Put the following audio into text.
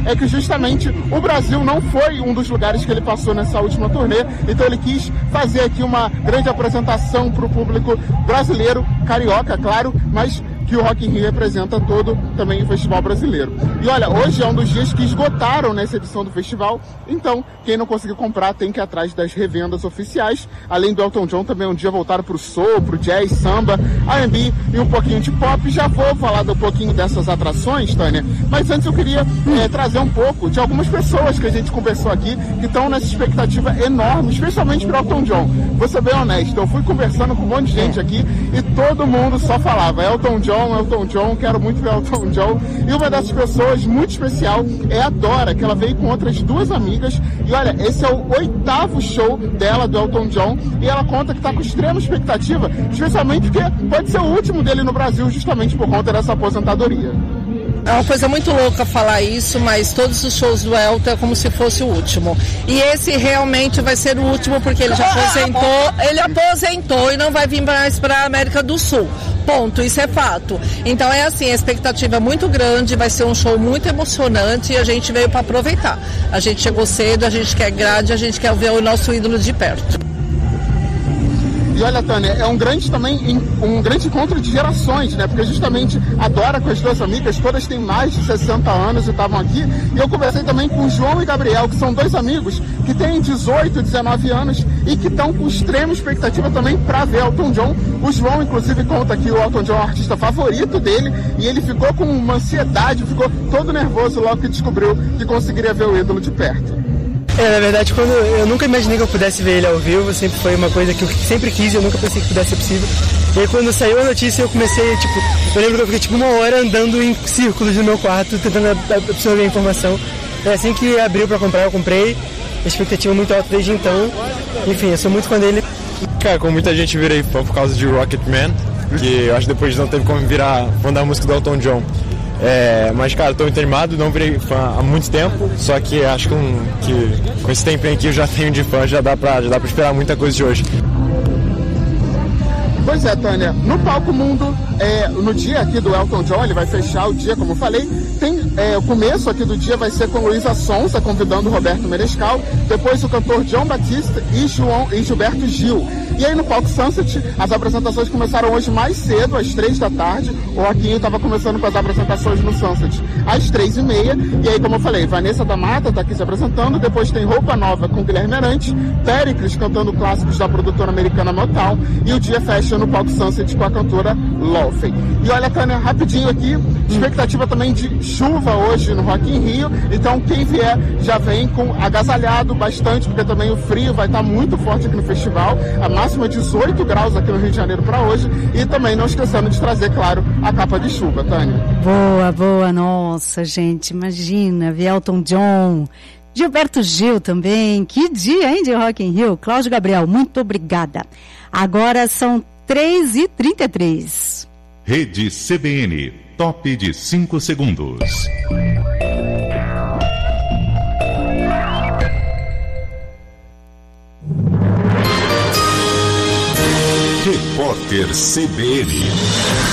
é que justamente o Brasil não foi um dos lugares que ele passou nessa última turnê, então ele quis fazer aqui uma grande apresentação para o público brasileiro, carioca, claro, mas que o Rock in Rio representa todo também o festival brasileiro. E olha, hoje é um dos dias que esgotaram nessa edição do festival, então quem não conseguiu comprar tem que ir atrás das revendas oficiais. Além do Elton John, também um dia voltaram pro soul, pro jazz, samba, R&B e um pouquinho de pop. Já vou falar um pouquinho dessas atrações, Tânia, mas antes eu queria trazer um pouco de algumas pessoas que a gente conversou aqui, que estão nessa expectativa enorme, especialmente para Elton John. Vou ser bem honesto, eu fui conversando com um monte de gente aqui e todo mundo só falava Elton John, quero muito ver Elton John. E uma dessas pessoas muito especial é a Dora, que ela veio com outras duas amigas. E olha, esse é o 8º show dela, do Elton John. E ela conta que está com extrema expectativa, especialmente porque pode ser o último dele no Brasil, justamente por conta dessa aposentadoria. É uma coisa muito louca falar isso, mas todos os shows do Elton é como se fosse o último. E esse realmente vai ser o último, porque ele já aposentou e não vai vir mais para a América do Sul. Ponto, isso é fato. Então é assim, a expectativa é muito grande, vai ser um show muito emocionante e a gente veio para aproveitar. A gente chegou cedo, a gente quer grade, a gente quer ver o nosso ídolo de perto. E olha, Tânia, é um grande encontro de gerações, né? Porque justamente a Dora com as duas amigas, todas têm mais de 60 anos e estavam aqui. E eu conversei também com o João e Gabriel, que são dois amigos que têm 18, 19 anos e que estão com extrema expectativa também para ver Elton John. O João, inclusive, conta que o Elton John é o artista favorito dele e ele ficou com uma ansiedade, ficou todo nervoso logo que descobriu que conseguiria ver o ídolo de perto. Na verdade, eu nunca imaginei que eu pudesse ver ele ao vivo, sempre foi uma coisa que eu sempre quis e eu nunca pensei que pudesse ser possível. E aí quando saiu a notícia eu comecei, eu lembro que eu fiquei uma hora andando em círculos no meu quarto, tentando absorver a informação. E assim que abriu pra comprar, eu comprei, a expectativa muito alta desde então. Enfim, eu sou muito fã dele. Cara, como muita gente virei fã por causa de Rocketman, que eu acho que depois não teve como virar fã da música do Elton John. Mas, cara, tô muito animado, não virei fã há muito tempo, só que acho que com esse tempinho aqui eu já tenho de fã, já dá pra esperar muita coisa de hoje. Pois é, Tânia, no Palco Mundo, no dia aqui do Elton John, ele vai fechar o dia, como eu falei, o começo aqui do dia vai ser com Luísa Sonza, convidando o Roberto Menescal, depois o cantor John Batista e Gilberto Gil. E aí no Palco Sunset, as apresentações começaram hoje mais cedo, às 3 da tarde, o Rockinho estava começando com as apresentações no Sunset às 3h30, e aí, como eu falei, Vanessa da Mata está aqui se apresentando, depois tem Roupa Nova com Guilherme Arantes, Péricles cantando clássicos da produtora americana Motown, e o dia fecha no Palco Sunset com a cantora Lofi. E olha, Tânia, rapidinho aqui, expectativa também de chuva hoje no Rock in Rio, então quem vier já vem com agasalhado bastante, porque também o frio vai estar muito forte aqui no festival, a máxima 18 graus aqui no Rio de Janeiro para hoje, e também não esquecendo de trazer, claro, a capa de chuva, Tânia. Boa, nossa, gente, imagina, ver Elton John, Gilberto Gil também, que dia, hein, de Rock in Rio. Cláudio Gabriel, muito obrigada. Agora são 3h33. Rede CBN, top de 5 segundos. Repórter CBN.